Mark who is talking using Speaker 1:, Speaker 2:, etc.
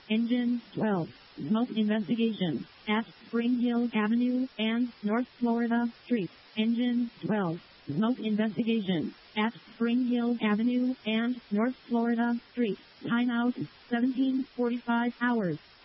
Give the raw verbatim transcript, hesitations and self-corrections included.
Speaker 1: Engine twelve. Smoke investigation at Spring Hill Avenue and North Florida Street. Engine twelve. Smoke investigation at Spring Hill Avenue and North Florida Street. Timeout seventeen forty-five hours.